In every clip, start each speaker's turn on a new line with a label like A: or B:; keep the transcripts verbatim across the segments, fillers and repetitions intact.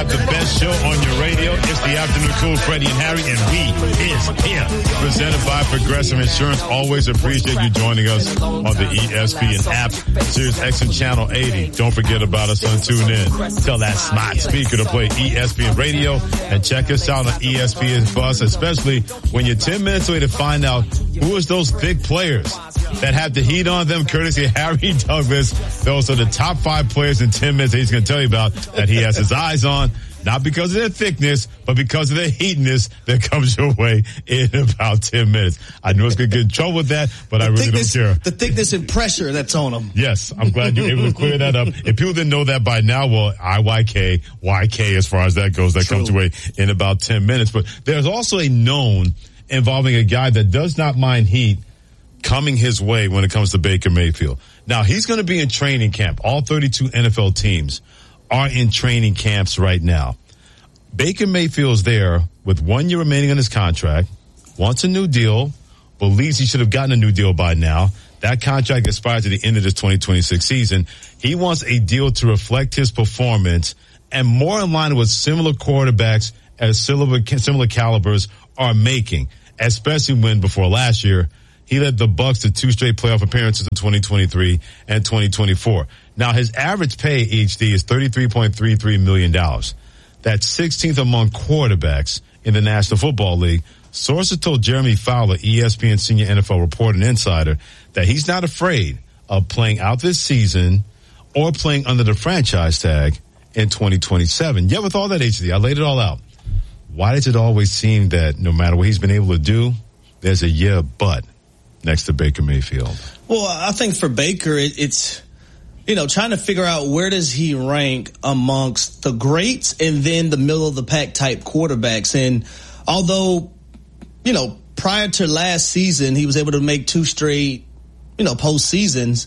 A: got the best show on your radio. It's the Afternoon Cool, Freddie and Harry, and we is here. Presented by Progressive Insurance. Always appreciate you joining us on the E S P N app, Sirius X M Channel eighty. Don't forget about us on TuneIn. Tell that smart speaker to play E S P N Radio and check us out on E S P N Plus, especially when you're ten minutes away to find out who is those big players that have the heat on them, courtesy of Harry Douglas. Those are the top five players in ten minutes that he's going to tell you about that he has his eyes on. Not because of their thickness, but because of their heatness that comes your way in about ten minutes. I know it's going to get in trouble with that, but the I really
B: thickness,
A: don't care.
B: The thickness and pressure that's on them.
A: Yes, I'm glad you're able to clear that up. If people didn't know that by now, well, I Y K, Y K as far as that goes, that True. comes your way in about ten minutes. But there's also a known involving a guy that does not mind heat coming his way when it comes to Baker Mayfield. Now, he's going to be in training camp. All thirty-two N F L teams are in training camps right now. Baker Mayfield's there with one year remaining on his contract, wants a new deal, believes he should have gotten a new deal by now. That contract expires at the end of this twenty twenty-six season. He wants a deal to reflect his performance and more in line with similar quarterbacks as similar, similar calibers are making, especially when before last year, he led the Bucs to two straight playoff appearances in twenty twenty-three and twenty twenty-four. Now, his average pay, H D, is thirty-three point three three million dollars. That's sixteenth among quarterbacks in the National Football League. Sources told Jeremy Fowler, E S P N senior N F L reporter and insider, that he's not afraid of playing out this season or playing under the franchise tag in twenty twenty-seven. Yet with all that, H D, I laid it all out. Why does it always seem that no matter what he's been able to do, there's a yeah, but next to Baker Mayfield?
B: Well, I think for Baker, it, it's, you know, trying to figure out where does he rank amongst the greats and then the middle of the pack type quarterbacks. And although, you know, prior to last season, he was able to make two straight, you know, postseasons,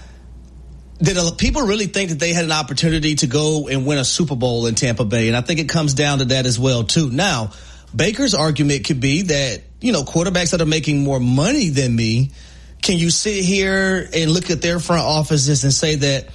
B: did people really think that they had an opportunity to go and win a Super Bowl in Tampa Bay? And I think it comes down to that as well, too. Now, Baker's argument could be that, you know, quarterbacks that are making more money than me, can you sit here and look at their front offices and say that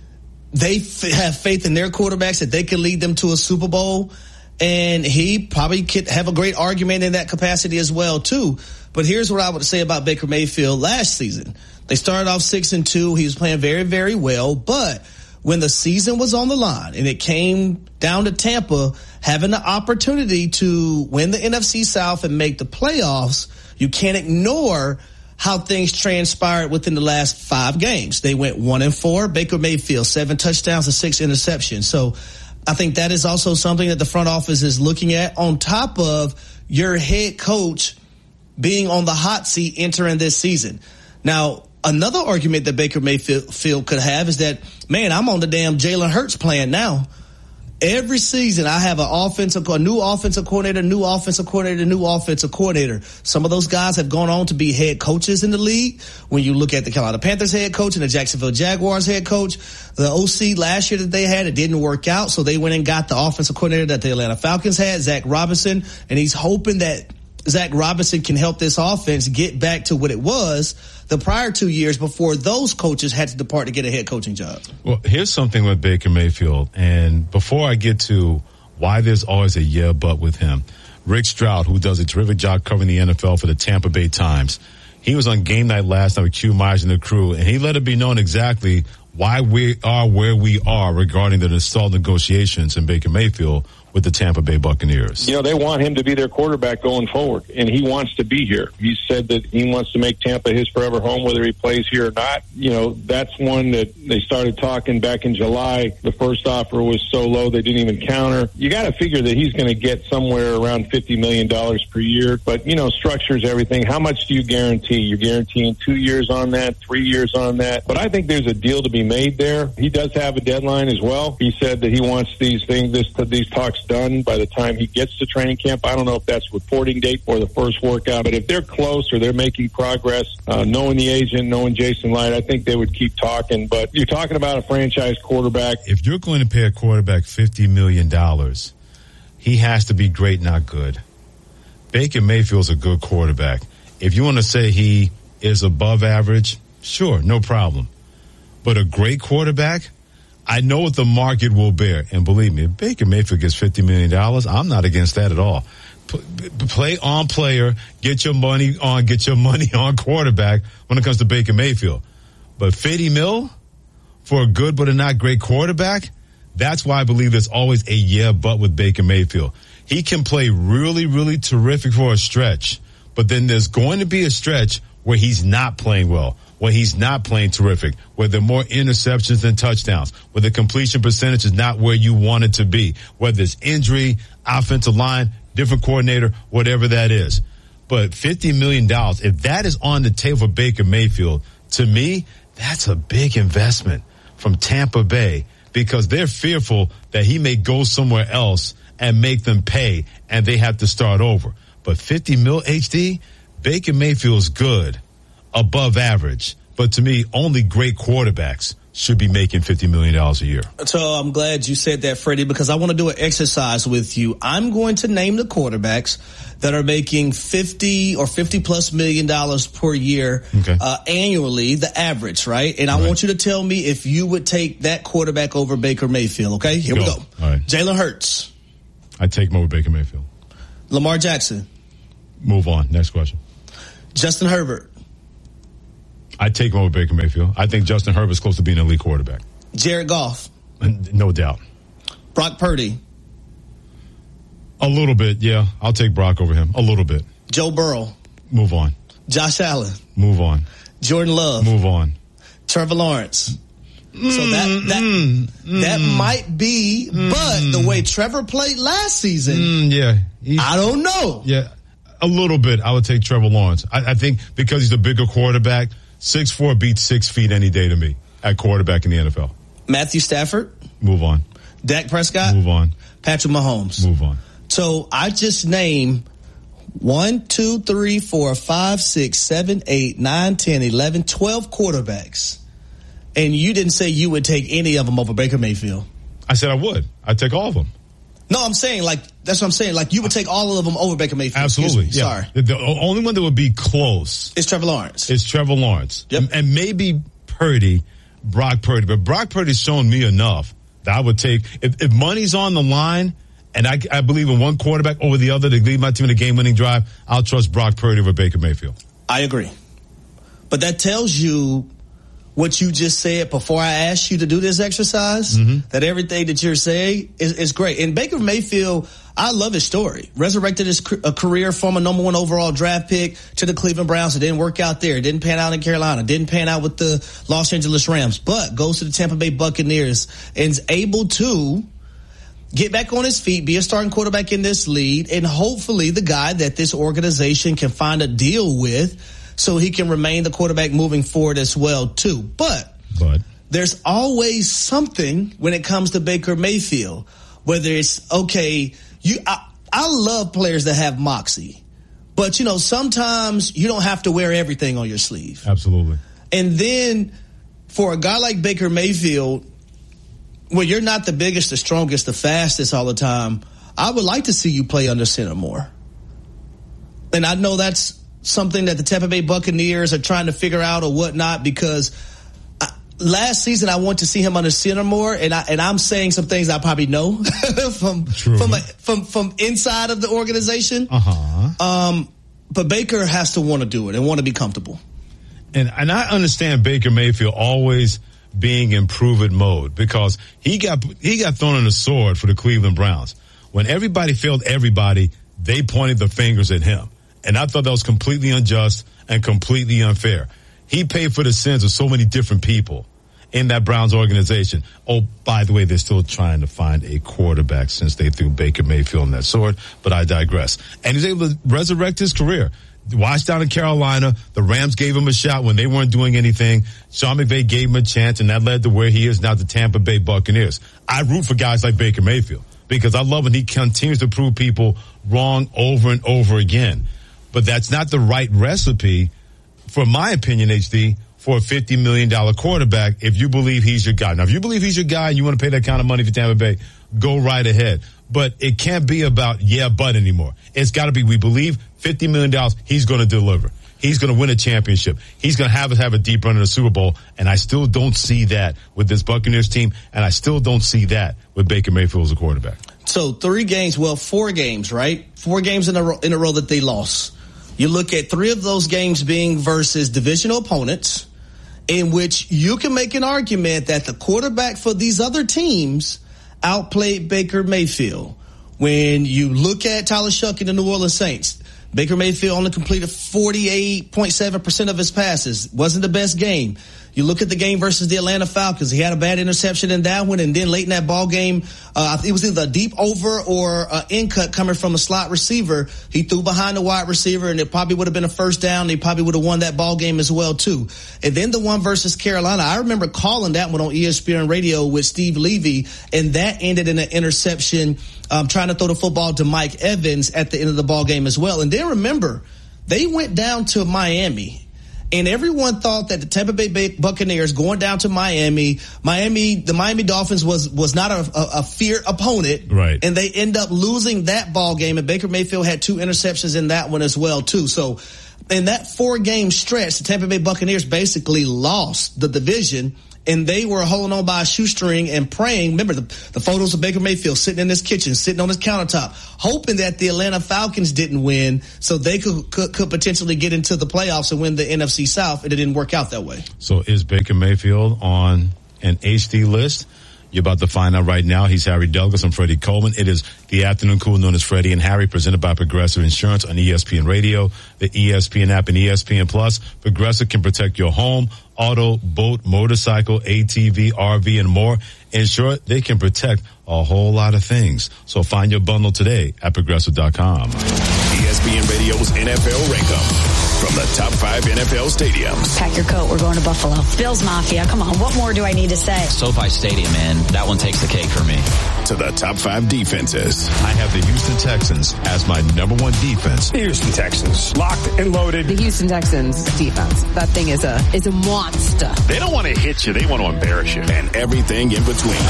B: they f- have faith in their quarterbacks, that they can lead them to a Super Bowl? And he probably could have a great argument in that capacity as well, too. But here's what I would say about Baker Mayfield last season. They started off six and two. He was playing very, very well. But when the season was on the line and it came down to Tampa having the opportunity to win the N F C South and make the playoffs, you can't ignore how things transpired within the last five games. They went one and four. Baker Mayfield, seven touchdowns and six interceptions. So I think that is also something that the front office is looking at, on top of your head coach being on the hot seat entering this season. Now, another argument that Baker Mayfield could have is that, man, I'm on the damn Jalen Hurts plan now. Every season I have an offensive, a new offensive coordinator, new offensive coordinator, new offensive coordinator. Some of those guys have gone on to be head coaches in the league. When you look at the Carolina Panthers head coach and the Jacksonville Jaguars head coach, the O C last year that they had, it didn't work out. So they went and got the offensive coordinator that the Atlanta Falcons had, Zach Robinson, and he's hoping that Zach Robinson can help this offense get back to what it was the prior two years before those coaches had to depart to get a head coaching job.
A: Well, here's something with Baker Mayfield. And before I get to why there's always a yeah, but with him, Rick Stroud, who does a terrific job covering the N F L for the Tampa Bay Times, he was on game night last night with Q Myers and the crew, and he let it be known exactly why we are where we are regarding the stalled negotiations in Baker Mayfield with the Tampa Bay Buccaneers.
C: You know, they want him to be their quarterback going forward, and he wants to be here. He said that he wants to make Tampa his forever home, whether he plays here or not. You know, that's one that they started talking back in July. The first offer was so low they didn't even counter. You got to figure that he's going to get somewhere around fifty million dollars per year. But, you know, structures everything. How much do you guarantee? You're guaranteeing two years on that, three years on that. But I think there's a deal to be made there. He does have a deadline as well. He said that he wants these things, this, these talks done by the time he gets to training camp. I don't know if that's reporting date or the first workout, but if they're close or they're making progress, uh, knowing the agent, knowing Jason Light, I think they would keep talking. But you're talking about a franchise quarterback.
A: If you're going to pay a quarterback fifty million dollars, he has to be great, not good. Baker Mayfield's a good quarterback. If you want to say he is above average, sure, no problem. But a great quarterback, I know what the market will bear. And believe me, if Baker Mayfield gets fifty million dollars, I'm not against that at all. P- play on player, get your money on, get your money on quarterback when it comes to Baker Mayfield. But fifty mil for a good but a not great quarterback, that's why I believe there's always a yeah but with Baker Mayfield. He can play really, really terrific for a stretch, but then there's going to be a stretch where he's not playing well, where he's not playing terrific, where there are more interceptions than touchdowns, where the completion percentage is not where you want it to be, whether it's injury, offensive line, different coordinator, whatever that is. But fifty million dollars, if that is on the table for Baker Mayfield, to me, that's a big investment from Tampa Bay because they're fearful that he may go somewhere else and make them pay and they have to start over. But fifty mil H D, Baker Mayfield's good, above average. But to me, only great quarterbacks should be making fifty million dollars a year.
B: So I'm glad you said that, Freddie, because I want to do an exercise with you. I'm going to name the quarterbacks that are making fifty or fifty plus million dollars per year
A: okay.
B: uh, annually, the average, right? And I
A: right.
B: want you to tell me if you would take that quarterback over Baker Mayfield, okay? Here
A: go.
B: we go.
A: All right.
B: Jalen Hurts.
A: I'd take him over Baker Mayfield.
B: Lamar Jackson.
A: Move on. Next question.
B: Justin Herbert.
A: I'd take him over Baker Mayfield. I think Justin Herbert's close to being an elite quarterback.
B: Jared Goff.
A: No doubt.
B: Brock Purdy.
A: A little bit, yeah. I'll take Brock over him. A little bit.
B: Joe Burrow.
A: Move on.
B: Josh Allen.
A: Move on.
B: Jordan Love.
A: Move on.
B: Trevor Lawrence.
A: Mm,
B: so that that
A: mm,
B: that
A: mm,
B: might be,
A: mm,
B: but the way Trevor played last season,
A: mm, yeah, he's,
B: I don't know.
A: Yeah, a little bit. I would take Trevor Lawrence. I, I think because he's a bigger quarterback, six four beats six feet any day to me at quarterback in the N F L.
B: Matthew Stafford.
A: Move on.
B: Dak Prescott.
A: Move on.
B: Patrick Mahomes.
A: Move on.
B: So I just named one, two, three, four, five, six, seven, eight, nine, ten, eleven, twelve quarterbacks. And you didn't say you would take any of them over Baker Mayfield.
A: I said I would. I'd take all of them.
B: No, I'm saying, like, that's what I'm saying. Like, you would take all of them over Baker Mayfield.
A: Absolutely.
B: Yeah.
A: Sorry. The, the only one that would be close
B: is Trevor Lawrence.
A: Is Trevor Lawrence.
B: Yep.
A: And, and maybe Purdy, Brock Purdy. But Brock Purdy's shown me enough that I would take, if, if money's on the line and I, I believe in one quarterback over the other to lead my team in a game-winning drive, I'll trust Brock Purdy over Baker Mayfield.
B: I agree. But that tells you what you just said before I asked you to do this exercise, mm-hmm. that everything that you're saying is, is great. And Baker Mayfield, I love his story. Resurrected his a career from a number one overall draft pick to the Cleveland Browns. It didn't work out there. It didn't pan out in Carolina. It didn't pan out with the Los Angeles Rams, but goes to the Tampa Bay Buccaneers and is able to get back on his feet, be a starting quarterback in this league, and hopefully the guy that this organization can find a deal with so he can remain the quarterback moving forward as well, too. But,
A: but
B: there's always something when it comes to Baker Mayfield, whether it's, okay, you, I, I love players that have moxie, but, you know, sometimes you don't have to wear everything on your sleeve.
A: Absolutely.
B: And then for a guy like Baker Mayfield, where you're not the biggest, the strongest, the fastest all the time, I would like to see you play under center more. And I know that's something that the Tampa Bay Buccaneers are trying to figure out or whatnot, because I, last season I want to see him under center more, and I and I'm saying some things I probably know from
A: True.
B: from a, from from inside of the organization.
A: Uh-huh.
B: Um, but Baker has to want to do it and want to be comfortable.
A: And and I understand Baker Mayfield always being in prove-it mode, because he got he got thrown in the sword for the Cleveland Browns. When everybody failed everybody, they pointed the fingers at him. And I thought that was completely unjust and completely unfair. He paid for the sins of so many different people in that Browns organization. Oh, by the way, they're still trying to find a quarterback since they threw Baker Mayfield in that sword, but I digress. And he's able to resurrect his career. Watched down in Carolina, the Rams gave him a shot when they weren't doing anything. Sean McVay gave him a chance, and that led to where he is now, the Tampa Bay Buccaneers. I root for guys like Baker Mayfield because I love when he continues to prove people wrong over and over again. But that's not the right recipe, for my opinion, H D, for a fifty million dollars quarterback if you believe he's your guy. Now, if you believe he's your guy and you want to pay that kind of money for Tampa Bay, go right ahead. But it can't be about, yeah, but anymore. It's got to be, we believe fifty million dollars, he's going to deliver. He's going to win a championship. He's going to have us have a deep run in the Super Bowl. And I still don't see that with this Buccaneers team. And I still don't see that with Baker Mayfield as a quarterback.
B: So three games, well, four games, right? Four games in a row, in a row that they lost. You look at three of those games being versus divisional opponents, in which you can make an argument that the quarterback for these other teams outplayed Baker Mayfield. When you look at Tyler Shough and the New Orleans Saints, Baker Mayfield only completed forty-eight point seven percent of his passes. Wasn't the best game. You look at the game versus the Atlanta Falcons. He had a bad interception in that one, and then late in that ball game, uh, it was either a deep over or uh, in cut coming from a slot receiver. He threw behind the wide receiver, and it probably would have been a first down. They probably would have won that ball game as well, too. And then the one versus Carolina, I remember calling that one on E S P N Radio with Steve Levy, and that ended in an interception, um, trying to throw the football to Mike Evans at the end of the ball game as well. And then remember, they went down to Miami. And everyone thought that the Tampa Bay Buccaneers going down to Miami, Miami, the Miami Dolphins was, was not a, a, a feared opponent.
A: Right.
B: And they end up losing that ball game. And Baker Mayfield had two interceptions in that one as well, too. So in that four game stretch, the Tampa Bay Buccaneers basically lost the division. And they were holding on by a shoestring and praying. Remember the, the photos of Baker Mayfield sitting in his kitchen, sitting on his countertop, hoping that the Atlanta Falcons didn't win so they could, could, could potentially get into the playoffs and win the N F C South. And it didn't work out that way.
A: So is Baker Mayfield on an H D list? You're about to find out right now. He's Harry Douglas. I'm Freddie Coleman. It is the afternoon cool known as Freddie and Harry, presented by Progressive Insurance on E S P N Radio, the E S P N app, and E S P N Plus. Progressive can protect your home, auto, boat, motorcycle, A T V, R V, and more. In short, they can protect a whole lot of things. So find your bundle today at Progressive dot com.
D: E S P N Radio's N F L Rankum. From the top five N F L stadiums.
E: Pack your coat. We're going to Buffalo. Bills Mafia. Come on. What more do I need to say?
F: SoFi Stadium, man. That one takes the cake for me.
D: To the top five defenses.
A: I have the Houston Texans as my number one defense.
G: The Houston Texans. Locked and loaded.
H: The Houston Texans defense. That thing is a is a monster.
G: They don't want to hit you. They want to embarrass you.
D: And everything in between.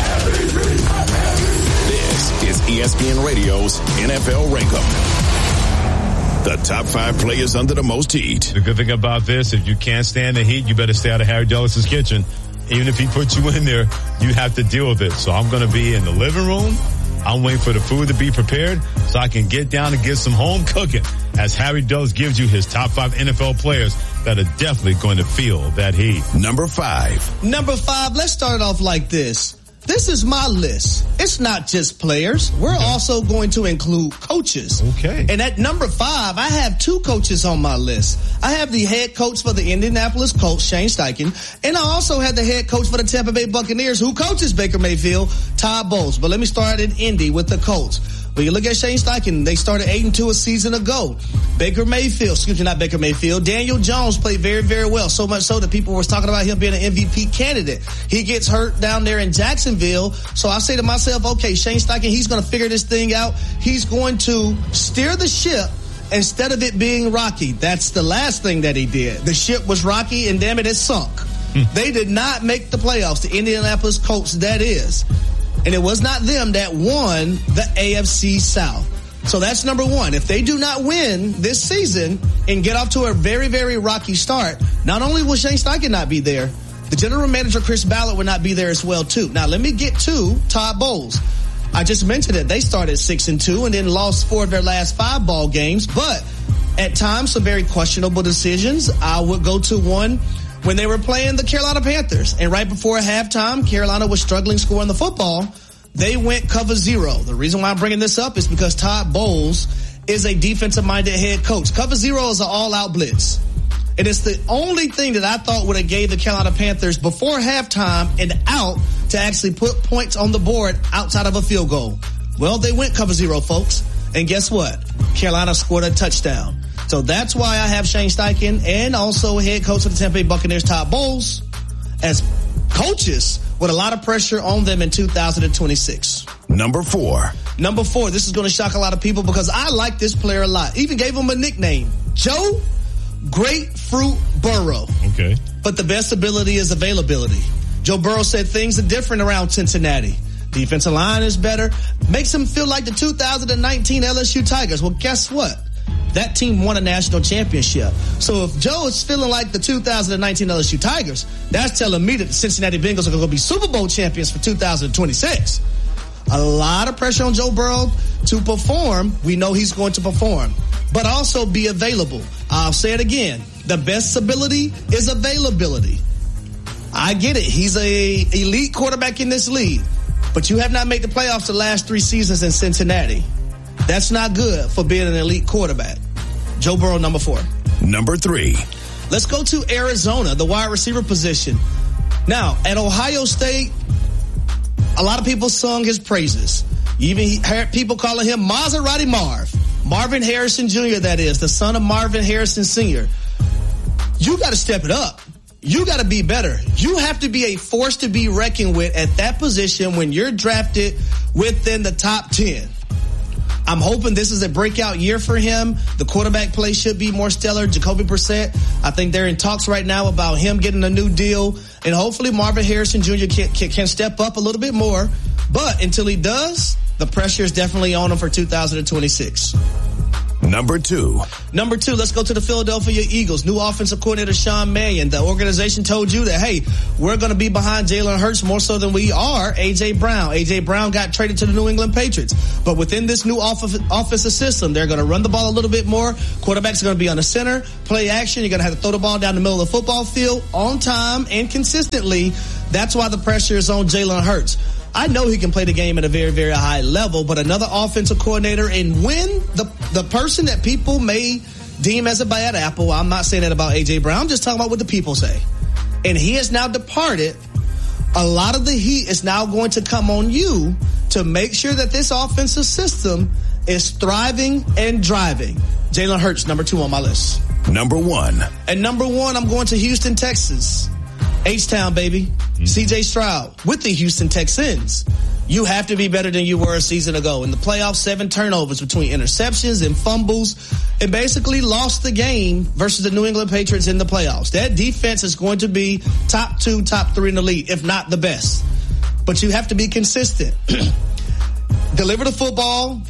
D: This is E S P N Radio's N F L Rankum. The top five players under the most heat.
A: The good thing about this, if you can't stand the heat, you better stay out of Harry Douglas's kitchen. Even if he puts you in there, you have to deal with it. So I'm going to be in the living room. I'm waiting for the food to be prepared so I can get down and get some home cooking as Harry Douglas gives you his top five N F L players that are definitely going to feel that heat.
D: Number five.
B: Number five, let's start it off like this. This is my list. It's not just players. We're okay. also going to include coaches.
A: Okay.
B: And at number five, I have two coaches on my list. I have the head coach for the Indianapolis Colts, Shane Steichen, and I also have the head coach for the Tampa Bay Buccaneers, who coaches Baker Mayfield, Todd Bowles. But let me start in Indy with the Colts. When you look at Shane Steichen, they started eight and two a season ago. Baker Mayfield, excuse me, not Baker Mayfield, Daniel Jones played very, very well. So much so that people were talking about him being an M V P candidate. He gets hurt down there in Jacksonville. So I say to myself, okay, Shane Steichen, he's going to figure this thing out. He's going to steer the ship instead of it being rocky. That's the last thing that he did. The ship was rocky and damn it, it sunk. They did not make the playoffs. The Indianapolis Colts, that is. And it was not them that won the A F C South. So that's number one. If they do not win this season and get off to a very, very rocky start, not only will Shane Steichen not be there, the general manager, Chris Ballard, will not be there as well, too. Now, let me get to Todd Bowles. I just mentioned it. They started six and two and then lost four of their last five ball games. But at times, some very questionable decisions. I would go to one when they were playing the Carolina Panthers. And right before halftime, Carolina was struggling scoring the football. They went cover zero. The reason why I'm bringing this up is because Todd Bowles is a defensive-minded head coach. Cover zero is an all-out blitz. And it's the only thing that I thought would have gave the Carolina Panthers before halftime and out to actually put points on the board outside of a field goal. Well, they went cover zero, folks. And guess what? Carolina scored a touchdown. So that's why I have Shane Steichen and also head coach of the Tampa Bay Buccaneers, Todd Bowles, as coaches with a lot of pressure on them in two thousand twenty-six.
D: Number four.
B: Number four. This is going to shock a lot of people because I like this player a lot. Even gave him a nickname, Joe Grapefruit Burrow.
A: Okay.
B: But the best ability is availability. Joe Burrow said things are different around Cincinnati. Defensive line is better. Makes him feel like the two thousand nineteen L S U Tigers. Well, guess what? that team won a national championship. So if Joe is feeling like the two thousand nineteen L S U Tigers, that's telling me that the Cincinnati Bengals are going to be Super Bowl champions for two thousand twenty-six. A lot of pressure on Joe Burrow to perform. We know he's going to perform, but also be available. I'll say it again. The best ability is availability. I get it. He's a elite quarterback in this league, but you have not made the playoffs the last three seasons in Cincinnati. That's not good for being an elite quarterback. Joe Burrow, number four.
D: Number three.
B: Let's go to Arizona, the wide receiver position. Now, at Ohio State, a lot of people sung his praises. You even heard people calling him Maserati Marv. Marvin Harrison Junior, that is, the son of Marvin Harrison Senior You got to step it up. You got to be better. You have to be a force to be reckoned with at that position when you're drafted within the top ten. I'm hoping this is a breakout year for him. The quarterback play should be more stellar. Jacoby Brissett, I think they're in talks right now about him getting a new deal. And hopefully Marvin Harrison Junior can, can, can step up a little bit more. But until he does, the pressure is definitely on him for two thousand twenty-six.
D: Number two.
B: Number two, let's go to the Philadelphia Eagles. New offensive coordinator Sean Mannion. The organization told you that, hey, we're going to be behind Jalen Hurts more so than we are A J. Brown. A J. Brown got traded to the New England Patriots. But within this new offensive system, they're going to run the ball a little bit more. Quarterbacks are going to be on the center, play action. You're going to have to throw the ball down the middle of the football field on time and consistently. That's why the pressure is on Jalen Hurts. I know he can play the game at a very, very high level, but another offensive coordinator, and when the the person that people may deem as a bad apple, I'm not saying that about A J. Brown, I'm just talking about what the people say. And he has now departed. A lot of the heat is now going to come on you to make sure that this offensive system is thriving and driving. Jalen Hurts, number two on my list.
D: Number one.
B: And number one, I'm going to Houston, Texas. H-Town, baby. Mm-hmm. C J. Stroud with the Houston Texans. You have to be better than you were a season ago. In the playoffs, seven turnovers between interceptions and fumbles. It basically lost the game versus the New England Patriots in the playoffs. That defense is going to be top two, top three in the league, if not the best. But you have to be consistent. Deliver the football.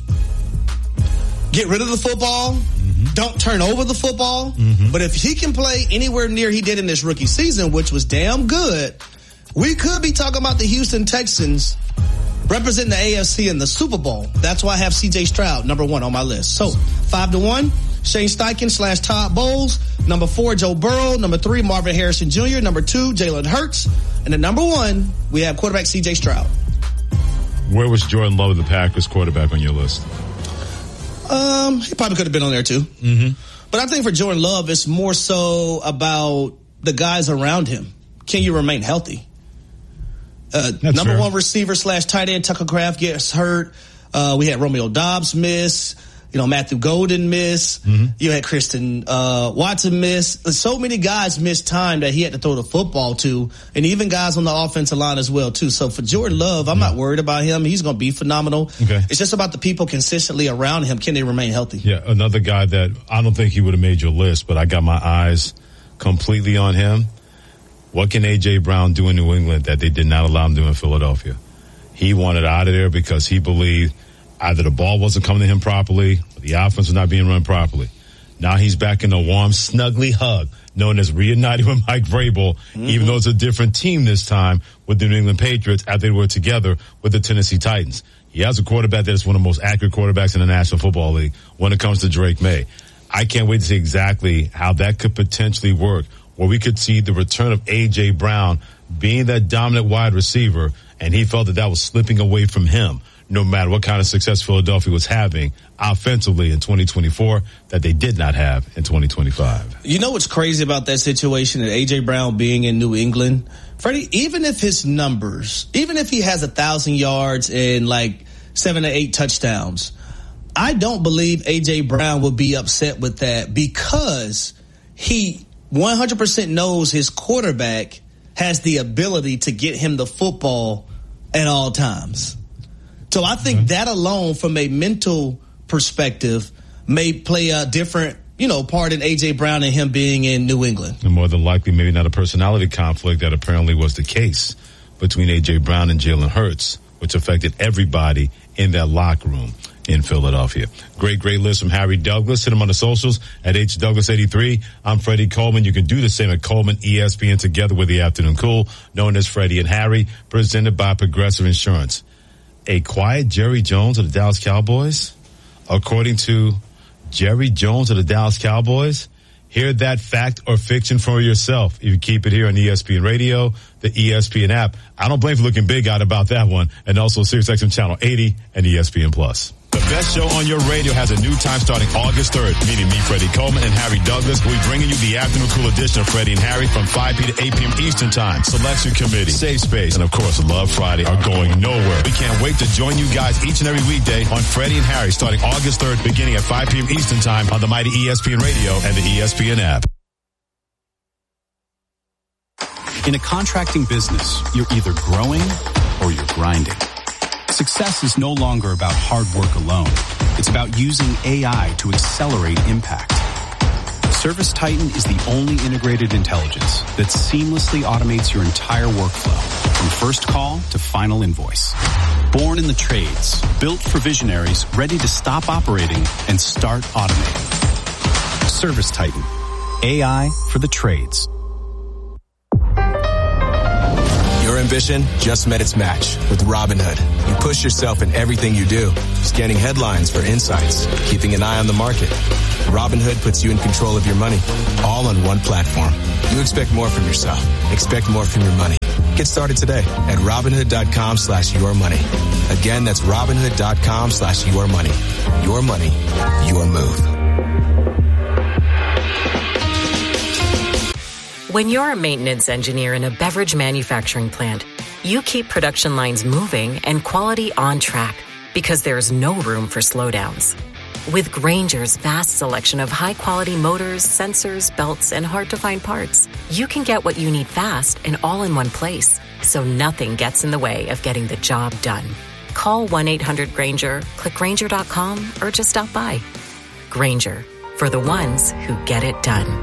B: Get rid of the football. Don't turn over the football. Mm-hmm. But if he can play anywhere near he did in this rookie season, which was damn good, we could be talking about the Houston Texans representing the A F C in the Super Bowl. That's why I have C J. Stroud, number one on my list. So, five to one, Shane Steichen slash Todd Bowles. Number four, Joe Burrow. Number three, Marvin Harrison Junior Number two, Jalen Hurts. And then number one, we have quarterback C J. Stroud.
A: Where was Jordan Love of the Packers quarterback on your list?
B: Um, he probably could have been on there too. Mm-hmm. But I think for Jordan Love, it's more so about the guys around him. Can you remain healthy? Uh, number fair. one receiver slash tight end Tucker Kraft gets hurt. Uh, we had Romeo Doubs miss. You know, Matthew Golden miss. Mm-hmm. You had Kristen uh, Watson miss. So many guys missed time that he had to throw the football to, and even guys on the offensive line as well, too. So for Jordan Love, I'm yeah. not worried about him. He's going to be phenomenal. Okay. It's just about the people consistently around him. Can they remain healthy?
A: Yeah, another guy that I don't think he would have made your list, but I got my eyes completely on him. What can A J. Brown do in New England that they did not allow him to do in Philadelphia? He wanted out of there because he believed either the ball wasn't coming to him properly, or the offense was not being run properly. Now he's back in a warm, snuggly hug, known as reunited with Mike Vrabel, mm-hmm. even though it's a different team this time with the New England Patriots after they were together with the Tennessee Titans. He has a quarterback that is one of the most accurate quarterbacks in the National Football League when it comes to Drake May. I can't wait to see exactly how that could potentially work, where we could see the return of A J. Brown being that dominant wide receiver, and he felt that that was slipping away from him, no matter what kind of success Philadelphia was having offensively in twenty twenty-four that they did not have in twenty twenty-five.
B: You know what's crazy about that situation and A J. Brown being in New England? Freddie, even if his numbers, even if he has a thousand yards and like seven to eight touchdowns, I don't believe A J. Brown would be upset with that because he one hundred percent knows his quarterback has the ability to get him the football at all times. So I think mm-hmm. that alone, from a mental perspective, may play a different, you know, part in A J. Brown and him being in New England.
A: And more than likely, maybe not a personality conflict that apparently was the case between A J. Brown and Jalen Hurts, which affected everybody in that locker room. in Philadelphia. Great, great list from Harry Douglas. Hit him on the socials at H Douglas eighty-three. I'm Freddie Coleman. You can do the same at Coleman E S P N together with the Afternoon Cool, known as Freddie and Harry, presented by Progressive Insurance. A quiet Jerry Jones of the Dallas Cowboys? According to Jerry Jones of the Dallas Cowboys, hear that fact or fiction for yourself. If you keep it here on E S P N Radio, the E S P N app. I don't blame for looking big out about that one. And also SiriusXM Channel eighty and E S P N Plus. The best show on your radio has a new time starting August third, meaning me, Freddie Coleman, and Harry Douglas. We'll be bringing you the Afternoon Cool edition of Freddie and Harry from five p.m. to eight p.m. Eastern Time. Selection Committee, Safe Space, and of course, Love Friday are going nowhere. We can't wait to join you guys each and every weekday on Freddie and Harry starting August third, beginning at five p.m. Eastern Time on the mighty E S P N Radio and the E S P N app.
I: In a contracting business, you're either growing or you're grinding. Success is no longer about hard work alone. It's about using A I to accelerate impact. ServiceTitan is the only integrated intelligence that seamlessly automates your entire workflow, from first call to final invoice. Born in the trades, built for visionaries ready to stop operating and start automating. ServiceTitan, A I for the trades.
J: Your ambition just met its match with Robinhood. You push yourself in everything you do, scanning headlines for insights, keeping an eye on the market. Robinhood puts you in control of your money, all on one platform. You expect more from yourself. Expect more from your money. Get started today at Robinhood.com slash your money. Again, that's Robinhood.com slash your money. Your money, your move.
K: When you're a maintenance engineer in a beverage manufacturing plant, you keep production lines moving and quality on track because there's no room for slowdowns. With Grainger's vast selection of high-quality motors, sensors, belts, and hard-to-find parts, you can get what you need fast and all in one place, so nothing gets in the way of getting the job done. Call one eight hundred Grainger, click Grainger dot com, or just stop by. Grainger, for the ones who get it done.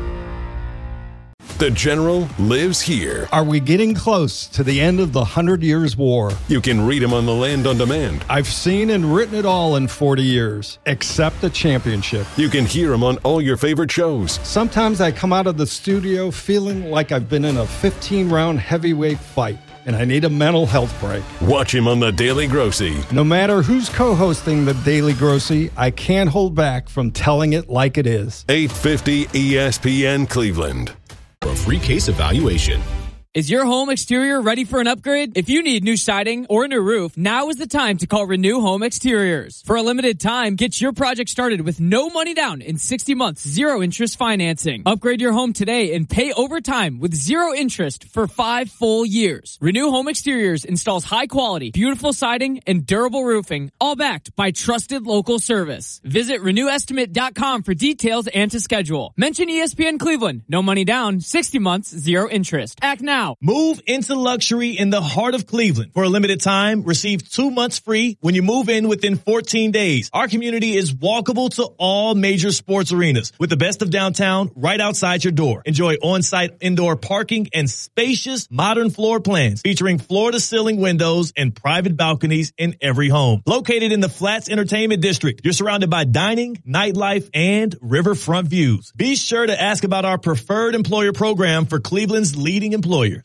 D: The General lives here.
L: Are we getting close to the end of the Hundred Years' War?
D: You can read him on the Land on Demand.
L: I've seen and written it all in forty years, except the championship.
D: You can hear him on all your favorite shows.
L: Sometimes I come out of the studio feeling like I've been in a fifteen-round heavyweight fight, and I need a mental health break.
D: Watch him on The Daily Grossy.
L: No matter who's co-hosting The Daily Grossy, I can't hold back from telling it like it is.
D: eight fifty E S P N Cleveland.
M: For a free case evaluation.
N: Is your home exterior ready for an upgrade? If you need new siding or a new roof, now is the time to call Renew Home Exteriors. For a limited time, get your project started with no money down in sixty months, zero interest financing. Upgrade your home today and pay over time with zero interest for five full years. Renew Home Exteriors installs high quality, beautiful siding and durable roofing, all backed by trusted local service. Visit renew estimate dot com for details and to schedule. Mention E S P N Cleveland. No money down, sixty months, zero interest. Act now.
O: Move into luxury in the heart of Cleveland. For a limited time, receive two months free when you move in within fourteen days. Our community is walkable to all major sports arenas with the best of downtown right outside your door. Enjoy on-site indoor parking and spacious modern floor plans featuring floor-to-ceiling windows and private balconies in every home. Located in the Flats Entertainment District, you're surrounded by dining, nightlife, and riverfront views. Be sure to ask about our preferred employer program for Cleveland's leading employers.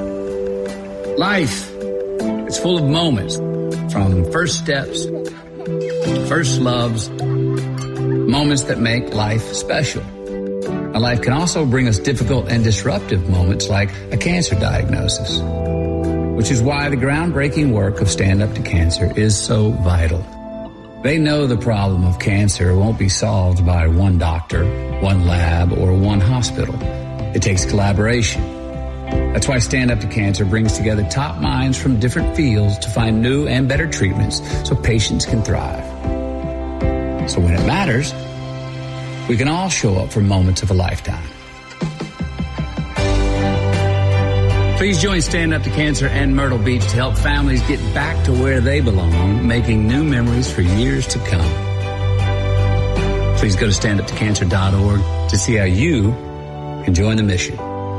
P: Life, it's full of moments, from first steps, first loves, moments that make life special. Now, life can also bring us difficult and disruptive moments like a cancer diagnosis, which is why the groundbreaking work of Stand Up to Cancer is so vital. They know the problem of cancer won't be solved by one doctor, one lab, or one hospital. It takes collaboration. That's why Stand Up to Cancer brings together top minds from different fields to find new and better treatments so patients can thrive. So when it matters, we can all show up for moments of a lifetime. Please join Stand Up to Cancer and Myrtle Beach to help families get back to where they belong, making new memories for years to come. Please go to stand up to cancer dot org to see how you can join the mission.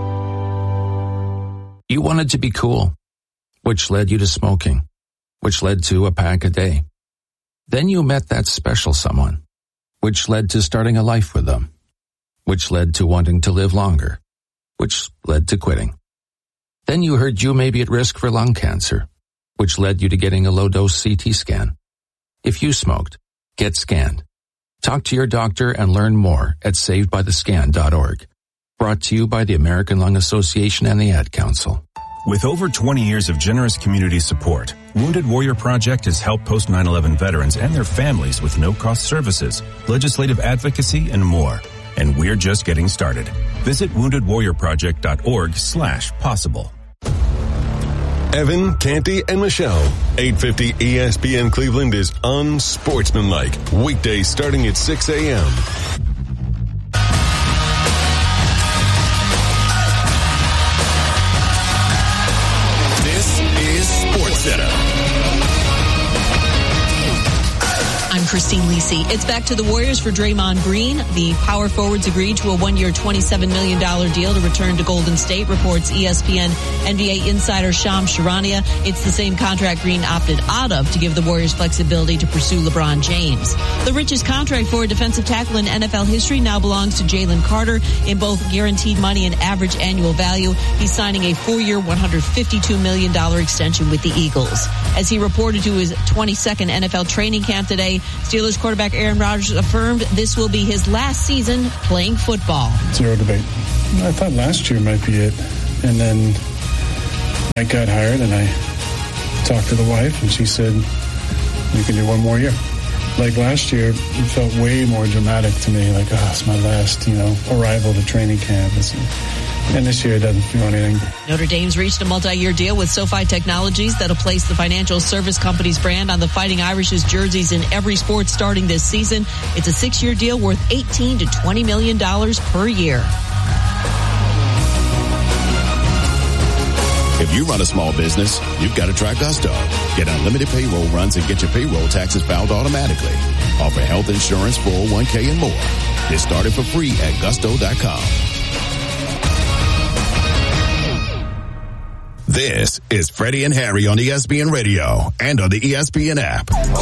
Q: You wanted to be cool, which led you to smoking, which led to a pack a day. Then you met that special someone, which led to starting a life with them, which led to wanting to live longer, which led to quitting. Then you heard you may be at risk for lung cancer, which led you to getting a low-dose C T scan. If you smoked, get scanned. Talk to your doctor and learn more at saved by the scan dot org. Brought to you by the American Lung Association and the Ad Council.
R: With over twenty years of generous community support, Wounded Warrior Project has helped post nine eleven veterans and their families with no-cost services, legislative advocacy, and more. And we're just getting started. Visit wounded warrior project dot org slash possible.
S: Evan, Canty, and Michelle. eight fifty E S P N Cleveland is unsportsmanlike. Weekdays starting at six a.m.
D: This is SportsCenter.
T: I'm Christine Lisi. It's back to the Warriors for Draymond Green. The power forwards agreed to a one-year twenty-seven million dollars deal to return to Golden State, reports E S P N N B A insider Shams Charania. It's the same contract Green opted out of to give the Warriors flexibility to pursue LeBron James. The richest contract for a defensive tackle in N F L history now belongs to Jalen Carter in both guaranteed money and average annual value. He's signing a four-year, one hundred fifty-two million dollars extension with the Eagles. As he reported to his twenty-second N F L training camp today, Steelers quarterback Aaron Rodgers affirmed this will be his last season playing football.
U: Zero debate. I thought last year might be it. And then I got hired and I talked to the wife and she said, you can do one more year. Like last year, it felt way more dramatic to me. Like, oh, it's my last, you know, arrival to training camp. It's, and this year it doesn't feel anything.
T: Notre Dame's reached a multi-year deal with SoFi Technologies that'll place the financial service company's brand on the Fighting Irish's jerseys in every sport starting this season. It's a six-year deal worth eighteen to twenty million dollars per year.
D: If you run a small business, you've got to try Gusto. Get unlimited payroll runs and get your payroll taxes filed automatically. Offer health insurance, four oh one k, and more. Get started for free at gusto dot com. This is Freddie and Harry on E S P N Radio and on the E S P N app.